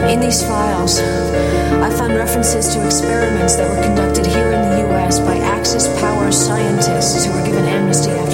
In these files, I found references to experiments that were conducted here in the U.S. by Axis Power scientists who were given amnesty